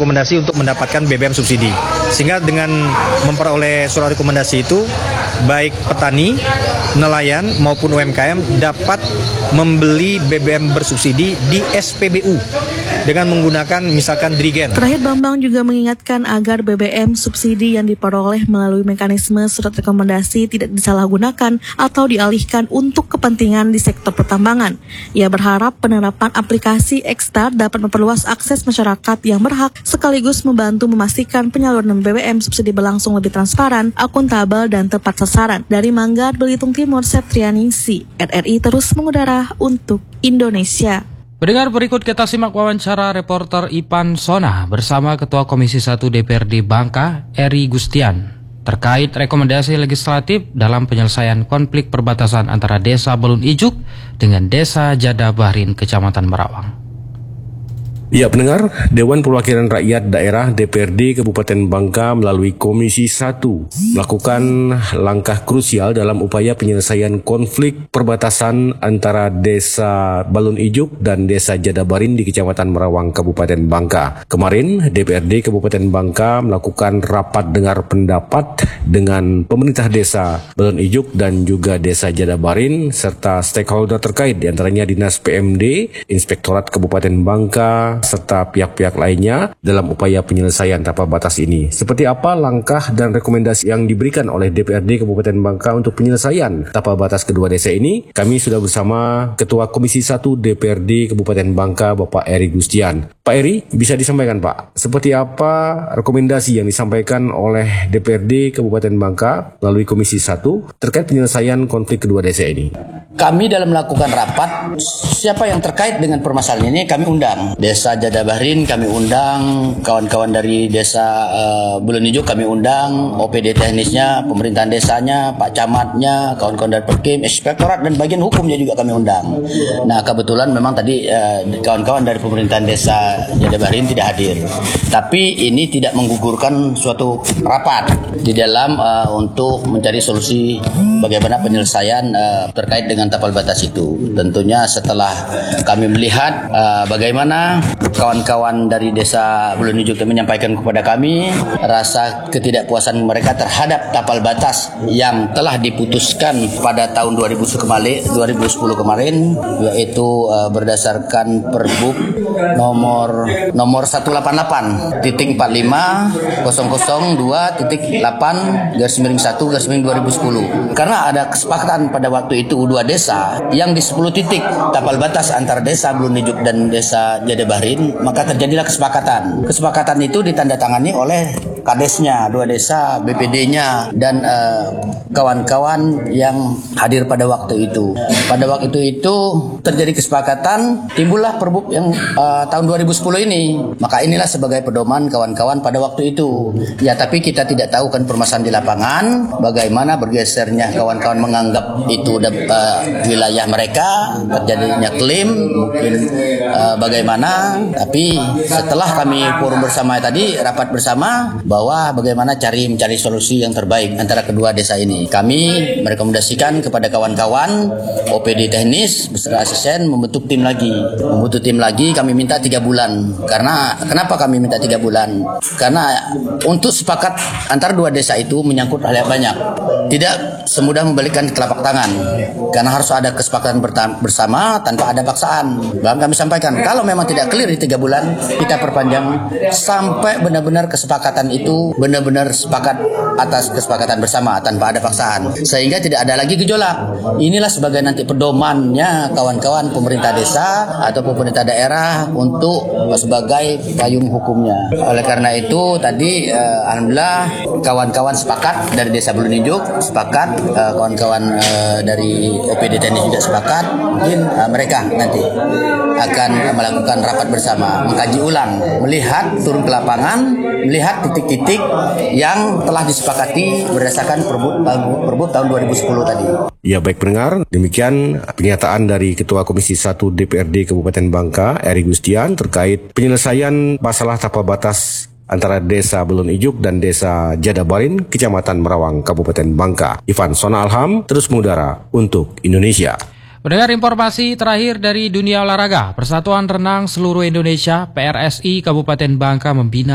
rekomendasi untuk mendapatkan BBM subsidi. Sehingga dengan memperoleh surat rekomendasi itu, baik petani, nelayan maupun UMKM dapat membeli BBM bersubsidi di SPBU dengan menggunakan misalkan dirigen. Terakhir, Bambang juga mengingatkan agar BBM subsidi yang diperoleh melalui mekanisme surat rekomendasi tidak disalahgunakan atau dialihkan untuk kepentingan di sektor pertambangan. Ia berharap penerapan aplikasi Ekstar dapat memperluas akses masyarakat yang berhak sekaligus membantu memastikan penyaluran BBM subsidi berlangsung lebih transparan, akuntabel, dan tepat sasaran. Dari Manggar, Belitung Timur, Septrianingsi, RRI terus mengudara untuk Indonesia. Pendengar, berikut kita simak wawancara reporter Ipan Sona bersama Ketua Komisi 1 DPRD Bangka, Eri Gustian, terkait rekomendasi legislatif dalam penyelesaian konflik perbatasan antara Desa Balun Ijuk dengan Desa Jadabahrin, Kecamatan Merawang. Ya pendengar, Dewan Perwakilan Rakyat Daerah DPRD Kabupaten Bangka melalui Komisi 1 melakukan langkah krusial dalam upaya penyelesaian konflik perbatasan antara Desa Balun Ijuk dan Desa Jadabahrin di Kecamatan Merawang, Kabupaten Bangka. Kemarin, DPRD Kabupaten Bangka melakukan rapat dengar pendapat dengan pemerintah Desa Balun Ijuk dan juga Desa Jadabahrin serta stakeholder terkait, diantaranya Dinas PMD, Inspektorat Kabupaten Bangka, serta pihak-pihak lainnya dalam upaya penyelesaian tapal batas ini. Seperti apa langkah dan rekomendasi yang diberikan oleh DPRD Kabupaten Bangka untuk penyelesaian tapal batas kedua desa ini? Kami sudah bersama Ketua Komisi 1 DPRD Kabupaten Bangka, Bapak Eri Gustian. Pak Eri, bisa disampaikan Pak, seperti apa rekomendasi yang disampaikan oleh DPRD Kabupaten Bangka melalui Komisi 1 terkait penyelesaian konflik kedua desa ini? Kami dalam melakukan rapat, siapa yang terkait dengan permasalahan ini kami undang. Desa Jadabahrin kami undang, kawan-kawan dari Desa Balun Ijuk kami undang, OPD teknisnya, pemerintahan desanya, Pak Camatnya, kawan-kawan dari Perkim, Inspektorat dan bagian hukumnya juga kami undang. Nah kebetulan memang tadi kawan-kawan dari pemerintahan Desa Jadabahrin tidak hadir. Tapi ini tidak menggugurkan suatu rapat di dalam untuk mencari solusi bagaimana penyelesaian terkait dengan tapal batas itu. Tentunya setelah kami melihat bagaimana kawan-kawan dari Desa Balun Ijuk menyampaikan kepada kami rasa ketidakpuasan mereka terhadap tapal batas yang telah diputuskan pada tahun 2010 kemarin, yaitu berdasarkan Perbup nomor 188.002.8/2010. Karena ada kesepakatan pada waktu itu dua desa yang di 10 titik tapal batas antara Desa Balun Ijuk dan Desa Jadabahrin, maka terjadilah kesepakatan. Kesepakatan itu ditandatangani oleh kadesnya, dua desa, BPD-nya, dan kawan-kawan yang hadir pada waktu itu. Pada waktu itu terjadi kesepakatan, timbullah Perbup yang tahun 2010 ini. Maka inilah sebagai pedoman kawan-kawan pada waktu itu. Ya, tapi kita tidak tahu kan permasalahan di lapangan, bagaimana bergesernya kawan-kawan menganggap itu wilayah mereka, terjadinya klaim, mungkin bagaimana. Tapi setelah kami forum bersama tadi, rapat bersama, bahwa bagaimana mencari solusi yang terbaik antara kedua desa ini. Kami merekomendasikan kepada kawan-kawan OPD teknis beserta asisten membentuk tim lagi. Kami minta 3 bulan. Karena kenapa kami minta 3 bulan? Karena untuk sepakat antara dua desa itu menyangkut hal yang banyak. Tidak semudah membalikkan telapak tangan. Karena harus ada kesepakatan bersama tanpa ada paksaan. Bahkan kami sampaikan kalau memang tidak clear di 3 bulan, kita perpanjang sampai benar-benar kesepakatan itu benar-benar sepakat atas kesepakatan bersama tanpa ada paksaan, sehingga tidak ada lagi gejolak. Inilah sebagai nanti pedomannya kawan-kawan pemerintah desa atau pemerintah daerah untuk sebagai payung hukumnya. Oleh karena itu tadi alhamdulillah kawan-kawan sepakat dari Desa Balun Ijuk sepakat, kawan-kawan dari OPD teknis juga sepakat. Mungkin mereka nanti akan melakukan rapat bersama, mengkaji ulang, melihat turun ke lapangan, melihat titik-titik yang telah disepakati berdasarkan Perbup tahun 2010 tadi. Ya baik pendengar, demikian pernyataan dari Ketua Komisi 1 DPRD Kabupaten Bangka, Eri Gustian, terkait penyelesaian masalah tapal batas antara Desa Balun Ijuk dan Desa Jadabahrin, Kecamatan Merawang, Kabupaten Bangka. Ivan Sona Alham, terus mengudara untuk Indonesia. Mendengar informasi terakhir dari dunia olahraga, Persatuan Renang Seluruh Indonesia PRSI Kabupaten Bangka membina